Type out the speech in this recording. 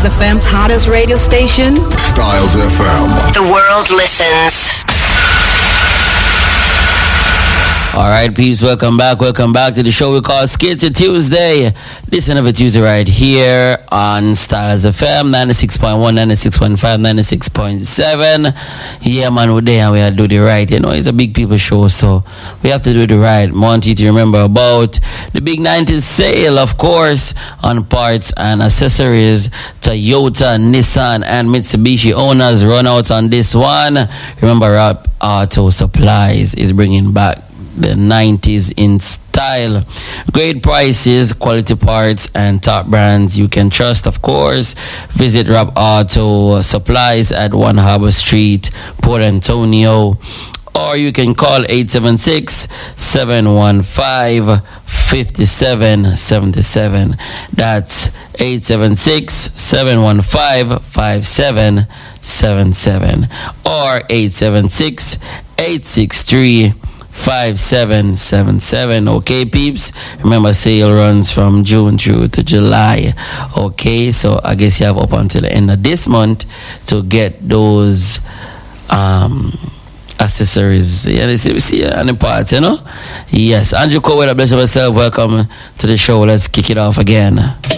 Styles FM's hottest radio station. Styles FM. The world listens. All right, peeps, welcome back to the show we call Skits It Tuesday. This another Tuesday right here on Styles FM, 96.1, 96.5, 96.7. Yeah, man, we're there and we have to do the right. You know, it's a big people show, so we have to do the right. I want you to remember about the big 90s sale, of course, on parts and accessories. Toyota, Nissan, and Mitsubishi owners run out on this one. Remember, Rap Auto Supplies is bringing back the 90s in style. Great prices, quality parts, and top brands you can trust, of course. Visit Rap Auto Supplies at 1 Harbor Street, Port Antonio. Or you can call 876-715-5777. That's 876-715-5777. Or 876-863-5777. Okay, peeps, remember sale runs from June through to July. Okay, so I guess you have up until the end of this month to get those accessories. Yeah, they see on the parts, you know. Yes, Andrew Cole, bless yourself. Welcome to the show. Let's kick it off again.